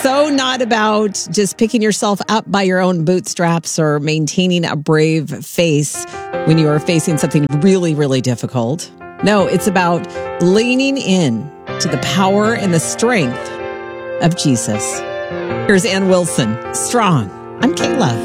so not about just picking yourself up by your own bootstraps or maintaining a brave face when you are facing something really, really difficult. No, it's about leaning in to the power and the strength of Jesus. Here's Ann Wilson, Strong. I'm Kayla.